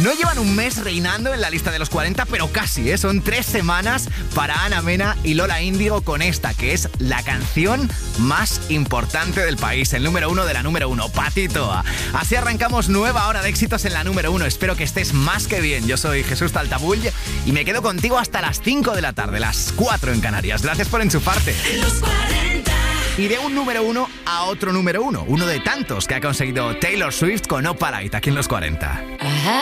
No llevan un mes reinando en la lista de los 40, pero casi, ¿eh? Son 3 semanas para Ana Mena y Lola Índigo con esta, que es la canción más importante del país, el número 1 de la número 1, Patito. Así arrancamos nueva hora de éxitos en la número 1. Espero que estés más que bien. Yo soy Jesús Taltabull y me quedo contigo hasta las 5 de la tarde, las 4 en Canarias. Gracias por enchufarte. Los 40. Y de un número 1 a otro número 1, uno de tantos que ha conseguido Taylor Swift con Opalite aquí en los 40.